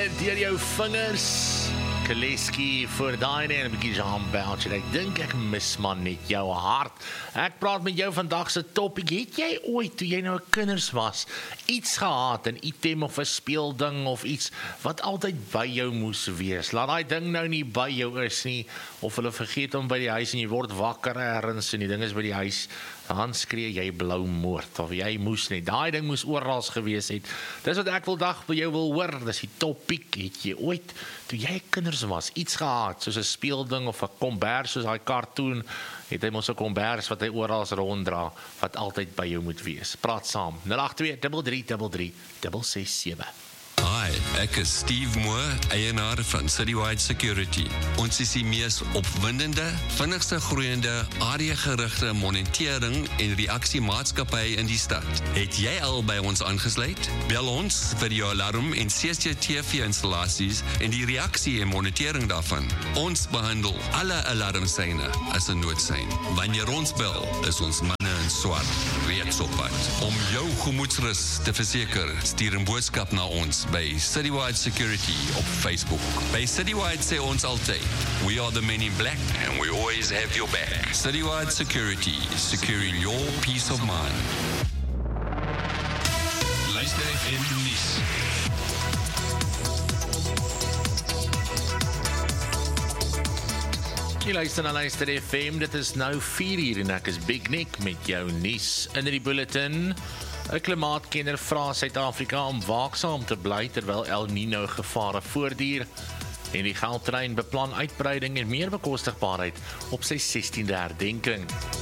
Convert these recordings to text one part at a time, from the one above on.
deur jou vingers. Kaleski vir daai en 'n bietjie Jean-Beltje. Ek dink ek mis man net jou hart. Ek praat met jou vandag se topik. Het jy ooit, toe jy nou 'n kinders was, iets gehad, 'n item of 'n speelding of iets wat altyd by jou moes wees? Laat daai ding nou nie by jou is nie, of hulle vergeet hom by die huis en jy word wakker ergens en die ding is by die huis, dan skree jy blou moord, of jy moes net, daai ding moes oral gewees het. Dis wat ek vandag by jou wil hoor, dis die topik. Het jy ooit, toe jy kinders was, iets gehad, soos 'n speelding of 'n kombers, soos daai cartoon, het hy mos 'n kombers wat hy oral ronddra, wat altyd by jou moet wees. Praat saam, 082-333-667. Hi, ek is Steve Moore, eienaar van Citywide Security. Ons is die mees opwindende, vinnigste groeiende, areagerigte monitering en reaksiemaatskappy in die stad. Het jy al by ons aangesluit? Bel ons vir jou alarm en CCTV-installasies en die reaksie en monitering daarvan. Ons behandel alle alarmsyne as 'n noodsein. Wanneer ons bel, is ons manne in swart reeds op pad. Om jou gemoedsrus te verseker, stuur 'n boodskap na ons by Citywide Security op Facebook. By Citywide sê ons altyd, we are the men in black and we always have your back. Citywide Security, securing your peace of mind. Luister FM nuus. Jy luister na Luister FM, dit is nou 4:00 en ek is Big Nick met jou nuus in die bulletin. 'n Klimaatkenner vra Suid-Afrika om waaksaam te bly terwyl El Niño gevare voortduur. En die Gautrain beplan uitbreiding en meer bekostigbaarheid op sy 16de herdenking.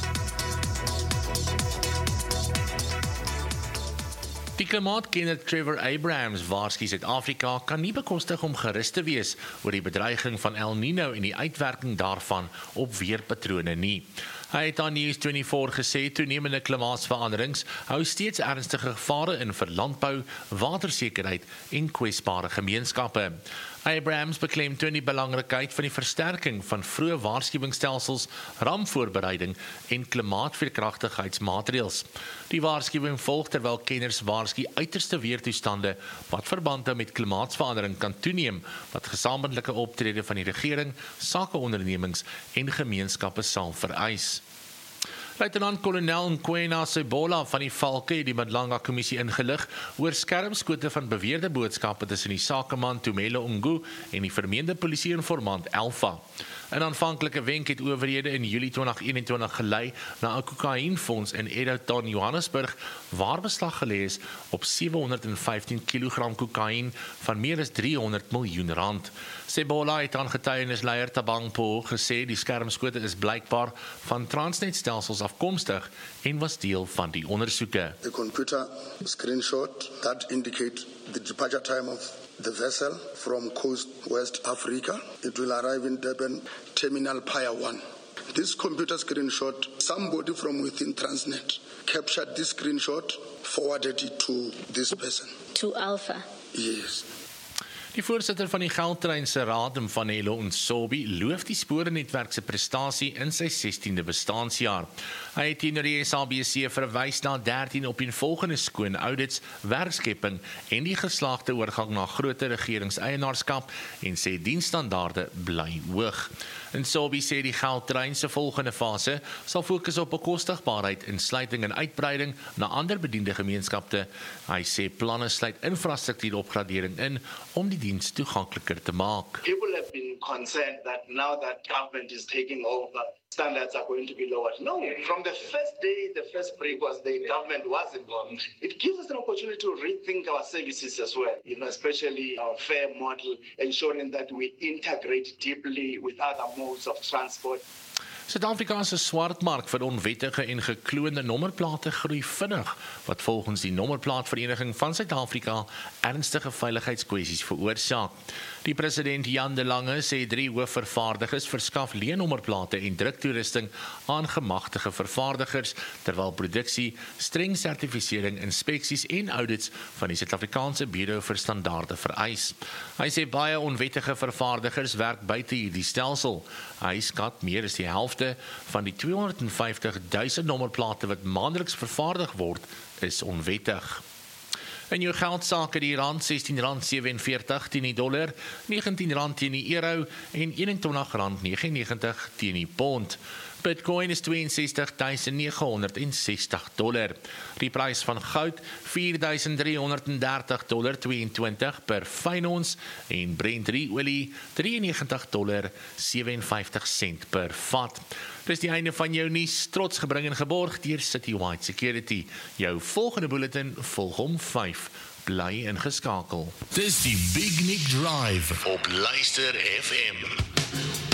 Die klimaatkenner Trevor Abrahams waarsku Suid-Afrika kan nie bekostig om gerus te wees oor die bedreiging van El Niño en die uitwerking daarvan op weerpatrone nie. Hy het aan News24 gesê toenemende klimaatsveranderings hou steeds ernstige gevare in vir landbou, watersekerheid en kwesbare gemeenskappe. Abrahams beklemtoon die belangrikheid van die versterking van vroeë waarskuwingsstelsels, rampvoorbereiding en klimaatveerkragtigheidsmaatreëls. Die waarskuwing volg terwyl kenners waarsku uiterste weertoestande wat verband hou met klimaatsverandering kan toeneem, wat gesamentlike optrede van die regering, sakeondernemings en gemeenskappe sal vereis. Luitenant-kolonel Nkwena Sebola van die Valke het die Madlanga Kommissie ingelig oor skermskote van beweerde boodskappe tussen die sakeman Tumelo Ungu en die vermeende polisie-informant Alpha. 'n aanvanklike wenk het owerhede in Julie 2021 gelei na 'n kokainfonds in Edenton, Johannesburg, waar beslag gelê is op 715 kg kokain van meer as 300 miljoen rand. Sebola het aan getuienisleier Tabang Po gesê die skermskote is blykbaar van Transnet-stelsels afkomstig en was deel van die ondersoeke. A computer screenshot that indicate the departure time of the vessel from Coast West Africa. It will arrive in Durban Terminal Pier 1. This computer screenshot, somebody from within Transnet captured this screenshot, forwarded it to this person. To Alpha? Yes. Die voorsitter van die Gautrain se raad, Mfanelo Nsobi, loof die spoornetwerk se prestasie in sy 16de bestaanjaar. Hy het teenoor die SABC verwys na 13 opeenvolgende skoon audits, werkskepping en die geslaagde oorgang na groter regeringseienaarskap en sê diensstandaarde bly hoog. Nsobi sê die Gautrain se volgende fase sal fokus op bekostigbaarheid, insluiting en uitbreiding na ander bediende gemeenskappe. Hy sê planne sluit infrastruktuuropgradering in om die diens toegankliker te maak. People have been concerned that now that government is taking over, standards are going to be lowered. No, from the first day, the first break was the government was involved. It gives us an opportunity to rethink our services as well, especially our fare model, ensuring that we integrate deeply with other modes of transport. Suid-Afrika se swartmark vir onwettige en gekloonde nommerplate groei vinnig, wat volgens die Nommerplaatvereniging van Suid-Afrika ernstige veiligheidskwessies veroorsaak. Die president Jan de Lange sê 3 hoofvervaardigers verskaf leennommerplate en druktoerusting aan gemagtigde vervaardigers, terwyl produksie, streng sertifisering, inspeksies en audits van die Suid-Afrikaanse Bureau vir Standaarde vereis. Hy sê baie onwettige vervaardigers werk buite hierdie stelsel. Hy skat meer as die helfte van die 250.000 nommerplate wat maandeliks vervaardig word, is onwettig. In jou geldsaake die rand R16.47 teen die dollar, R19 teen die euro en R21.99 teen die pond. Bitcoin is $62,960. Die prys van goud $4,330.22 per fyn ons en Brent olie $93.57 per vat. Dis die einde van jou nuus, trots gebring en geborg deur Citywide Security. Jou volgende bulletin volg om 5. Bly ingeskakel. Dis die Big Nick Drive op Luister FM.